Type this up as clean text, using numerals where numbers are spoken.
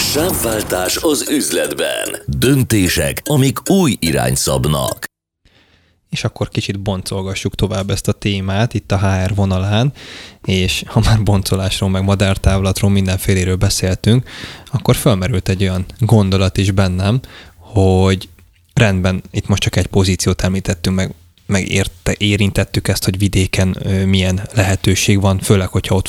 Sávváltás az üzletben. Döntések, amik új irányt szabnak. És akkor kicsit boncolgassuk tovább ezt a témát itt a HR vonalán, és ha már boncolásról, meg madártávlatról, mindenféléről beszéltünk, akkor felmerült egy olyan gondolat is bennem, hogy rendben, itt most csak egy pozíciót említettünk, meg érintettük ezt, hogy vidéken milyen lehetőség van, főleg, hogyha ott